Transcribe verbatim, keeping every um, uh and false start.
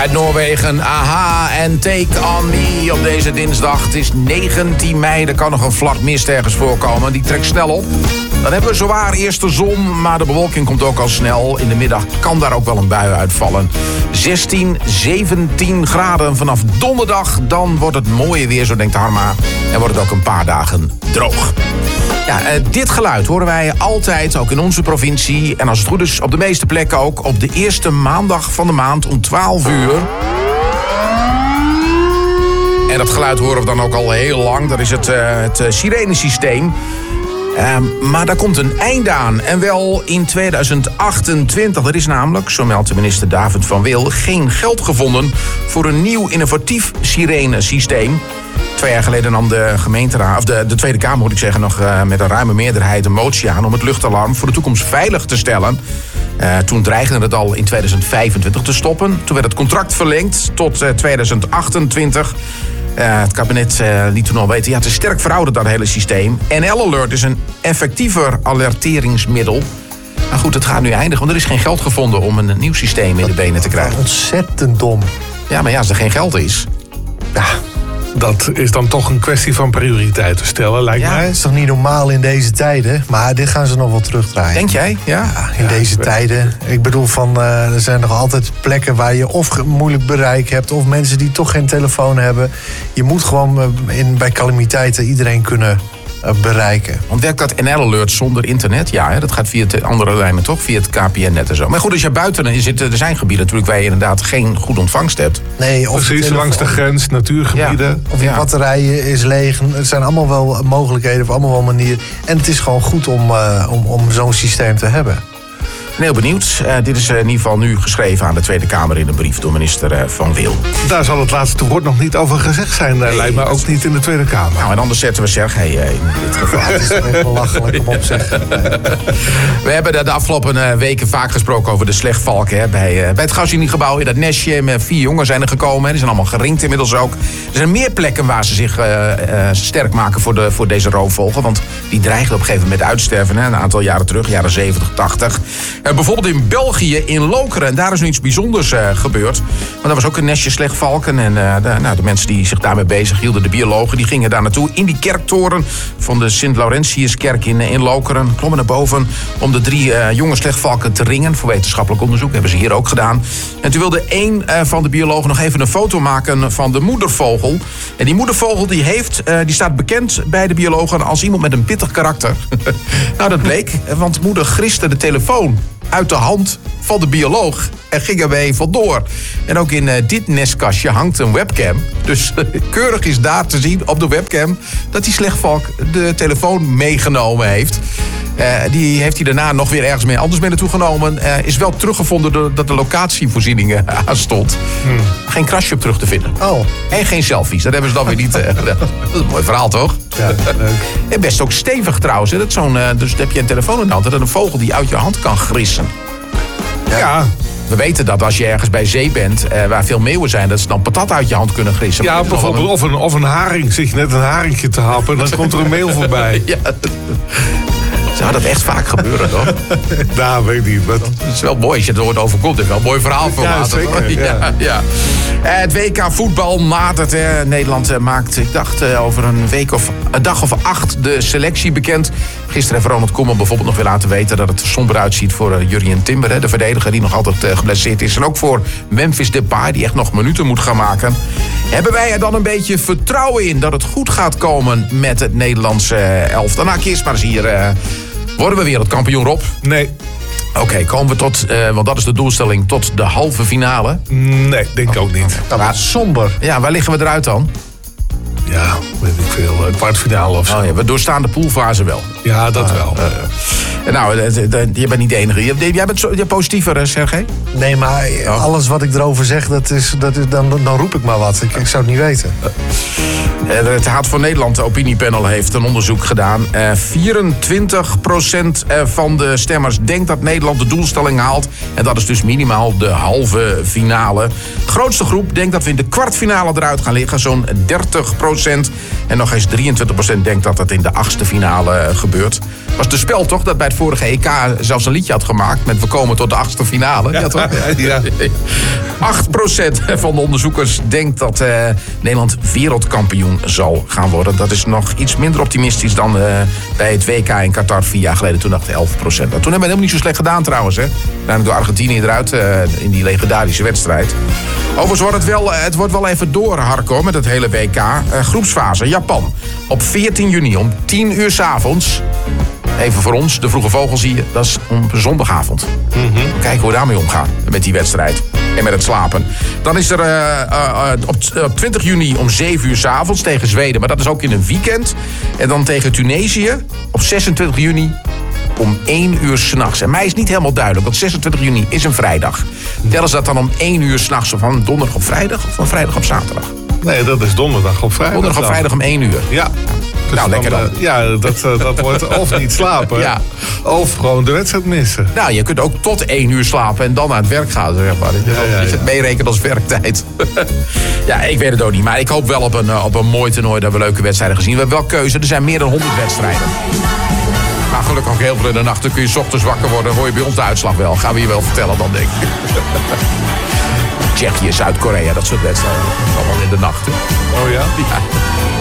Uit Noorwegen, Aha en Take On Me op deze dinsdag. Het is negentien mei, er kan nog een vlak mist ergens voorkomen. Die trekt snel op. Dan hebben we zowaar eerst de zon, maar de bewolking komt ook al snel. In de middag kan daar ook wel een bui uitvallen. zestien, zeventien graden vanaf donderdag. Dan wordt het mooie weer, zo denkt Harma. En wordt het ook een paar dagen droog. Ja, uh, dit geluid horen wij altijd, ook in onze provincie. En als het goed is, op de meeste plekken ook. Op de eerste maandag van de maand om twaalf uur. En dat geluid horen we dan ook al heel lang. Dat is het, uh, het uh, sirenesysteem. Uh, maar daar komt een einde aan. En wel in tweeduizend achtentwintig. Er is namelijk, zo meldt de minister David van Wil, geen geld gevonden voor een nieuw innovatief sirenesysteem. Twee jaar geleden nam de gemeenteraad, of de, de Tweede Kamer moet ik zeggen, nog uh, met een ruime meerderheid een motie aan om het luchtalarm voor de toekomst veilig te stellen. Uh, toen dreigde het al in tweeduizend vijfentwintig te stoppen. Toen werd het contract verlengd tot uh, tweeduizend achtentwintig. Uh, het kabinet uh, liet toen al weten, ja, het is sterk verouderd, dat hele systeem. N L Alert is een effectiever alerteringsmiddel. Maar goed, het gaat nu eindigen, want er is geen geld gevonden om een nieuw systeem in de benen te krijgen. Ontzettend dom. Ja, maar ja, als er geen geld is. Ja. Dat is dan toch een kwestie van prioriteiten stellen, lijkt Ja. mij. Het is toch niet normaal in deze tijden? Maar dit gaan ze nog wel terugdraaien. Denk jij? Ja. Ja, in Ja, deze ik- tijden. Ik bedoel, van, uh, er zijn nog altijd plekken waar je of ge- moeilijk bereik hebt, of mensen die toch geen telefoon hebben. Je moet gewoon uh, in, bij calamiteiten iedereen kunnen uh, bereiken. Want werkt dat N L Alert zonder internet? Ja, hè? Dat gaat via de andere lijnen toch? Via het K P N-net en zo. Maar goed, als je buiten zit, er zijn gebieden natuurlijk waar je inderdaad geen goed ontvangst hebt. Nee, of Precies, telefoon- langs de grens, natuurgebieden. Of je Ja. batterijen is leeg. Het zijn allemaal wel mogelijkheden, of allemaal wel manieren. En het is gewoon goed om, uh, om, om zo'n systeem te hebben. Ik ben heel benieuwd. Uh, dit is uh, in ieder geval nu geschreven aan de Tweede Kamer in een brief door minister uh, Van Wil. Daar zal het laatste woord nog niet over gezegd zijn, nee, lijkt me. Ook niet in de Tweede Kamer. Nou, en anders zetten we Sergej uh, in dit geval. Het is toch echt belachelijk om op zich. We hebben de, de afgelopen uh, weken vaak gesproken over de slechtvalken. Hè, bij, uh, bij het Gasuniegebouw in dat nestje. Met vier jongen zijn er gekomen. Hè, die zijn allemaal geringd inmiddels ook. Er zijn meer plekken waar ze zich uh, uh, sterk maken voor, de, voor deze roofvogel. Want die dreigden op een gegeven moment uitsterven. Hè, een aantal jaren terug, jaren zeventig, tachtig. Uh, bijvoorbeeld in België, in Lokeren. En daar is nu iets bijzonders uh, gebeurd. Want daar was ook een nestje slechtvalken. En uh, de, nou, de mensen die zich daarmee bezig hielden, de biologen, die gingen daar naartoe. In die kerktoren van de Sint-Laurentiuskerk in, in Lokeren. Klommen naar boven om de drie uh, jonge slechtvalken te ringen. Voor wetenschappelijk onderzoek. Hebben ze hier ook gedaan. En toen wilde één uh, van de biologen nog even een foto maken van de moedervogel. En die moedervogel die heeft, uh, die staat bekend bij de biologen als iemand met een pittig karakter. Nou, dat bleek, want moeder griste de telefoon uit de hand van de bioloog en ging ermee vandoor. En ook in uh, dit nestkastje hangt een webcam. Dus uh, keurig is daar te zien op de webcam dat die slechtvalk de telefoon meegenomen heeft. Uh, die heeft hij daarna nog weer ergens mee anders mee naartoe genomen. Uh, is wel teruggevonden doordat de locatievoorzieningen aan stond. Hmm. Geen krasje op terug te vinden. Oh. En geen selfies. Dat hebben ze dan weer niet uh, gedaan. Dat is een mooi verhaal, toch? Ja, leuk. En best ook stevig trouwens. Hè? Dat is zo'n, uh, dus dan heb je een telefoon in de hand. Dat een vogel die uit je hand kan grissen. Ja, ja. We weten dat als je ergens bij zee bent, uh, waar veel meeuwen zijn, dat ze dan patat uit je hand kunnen grissen. Ja, bijvoorbeeld of een, of een haring. Zit je net een haringje te happen, dan komt er een mail voorbij. Ja. Zou dat echt vaak gebeuren, toch? Nou, weet ik niet. Maar... Het is wel mooi als je het woord overkomt. Het is wel een mooi verhaal voor Ja, later. zeker, ja. Ja, ja. Uh, het W K voetbal nadert. Hè. Nederland uh, maakt, ik dacht, uh, over een week of een dag of acht de selectie bekend. Gisteren heeft Ronald Koeman bijvoorbeeld nog weer laten weten dat het er somber uitziet voor uh, Jurrien Timber, hè, de verdediger die nog altijd uh, geblesseerd is. En ook voor Memphis Depay, die echt nog minuten moet gaan maken. Hebben wij er dan een beetje vertrouwen in dat het goed gaat komen met het Nederlandse uh, elftal? Nou, eerst maar eens hier. Uh, worden we wereldkampioen, Rob? Nee. Oké, okay, komen we tot, uh, want dat is de doelstelling, tot de halve finale. Nee, denk ik ook niet. Dat was somber. Ja, waar liggen we eruit dan? Ja, weet ik veel. Een kwartfinale of zo. Oh ja, we doorstaan de poolfase wel. Ja, dat wel. Uh, uh, nou, uh, uh, je bent niet de enige. Jij bent zo, jij positiever, uh, Sergej? Nee, maar Oh. alles wat ik erover zeg, dat is, dat is, dan, dan roep ik maar wat. Ik, ik zou het niet weten. Uh, het Haat voor Nederland opiniepanel heeft een onderzoek gedaan. Uh, vierentwintig procent van de stemmers denkt dat Nederland de doelstelling haalt. En dat is dus minimaal de halve finale. De grootste groep denkt dat we in de kwartfinale eruit gaan liggen. Zo'n dertig procent. En nog eens drieëntwintig procent denkt dat het in de achtste finale gebeurt. gebeurd. Was de spel toch dat bij het vorige E K zelfs een liedje had gemaakt met we komen tot de achtste finale? Ja, toch? Ja. acht procent van de onderzoekers denkt dat uh, Nederland wereldkampioen zal gaan worden. Dat is nog iets minder optimistisch dan uh, bij het W K in Qatar vier jaar geleden. Toen dacht elf procent. Nou, toen hebben we helemaal niet zo slecht gedaan trouwens. Hè. Uiteindelijk door Argentinië eruit uh, in die legendarische wedstrijd. Overigens wordt het wel, het wordt wel even doorharken met het hele W K. Uh, groepsfase, Japan. Op veertien juni om tien uur 's avonds. Even voor ons, de vroege vogel zie je, dat is op zondagavond. Mm-hmm. Kijken hoe we daarmee omgaan, met die wedstrijd. En met het slapen. Dan is er uh, uh, op, op twintig juni om zeven uur 's avonds tegen Zweden. Maar dat is ook in een weekend. En dan tegen Tunesië op zesentwintig juni om één uur 's nachts. En mij is niet helemaal duidelijk, want zesentwintig juni is een vrijdag. Tellen ze dat dan om één uur 's nachts, of van donderdag op vrijdag of van vrijdag op zaterdag? Nee, dat is donderdag op vrijdag. Donderdag op vrijdag om één uur. Ja. Dus nou, lekker dan. Uh, ja, dat, uh, dat wordt of niet slapen, ja. of gewoon de wedstrijd missen. Nou, je kunt ook tot één uur slapen en dan naar het werk gaan, zeg maar. Dat je, ja, ja, ja. het meerekent als werktijd. Ja, ik weet het ook niet. Maar ik hoop wel op een, op een mooi toernooi dat we leuke wedstrijden gezien. We hebben wel keuze. Er zijn meer dan honderd wedstrijden. Maar gelukkig ook heel veel in de nacht. Dan kun je 's ochtends wakker worden. Hoor je bij ons de uitslag wel. Gaan we je wel vertellen dan, denk ik. Tsjechië, Zuid-Korea, dat soort wedstrijden. Allemaal in de nacht. Hè? Oh ja? Ja.